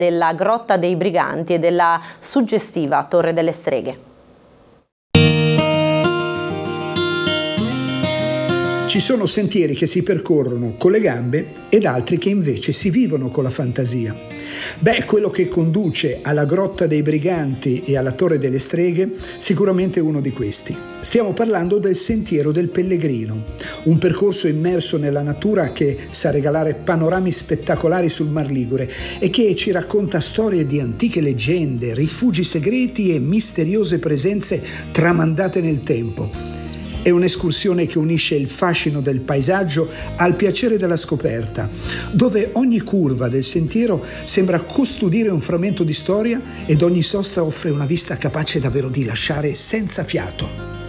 della Grotta dei Briganti e della suggestiva Torre delle Streghe. Ci sono sentieri che si percorrono con le gambe ed altri che invece si vivono con la fantasia. Quello che conduce alla Grotta dei Briganti e alla Torre delle Streghe sicuramente è uno di questi. Stiamo parlando del Sentiero del Pellegrino, un percorso immerso nella natura che sa regalare panorami spettacolari sul Mar Ligure e che ci racconta storie di antiche leggende, rifugi segreti e misteriose presenze tramandate nel tempo. È un'escursione che unisce il fascino del paesaggio al piacere della scoperta, dove ogni curva del sentiero sembra custodire un frammento di storia ed ogni sosta offre una vista capace davvero di lasciare senza fiato.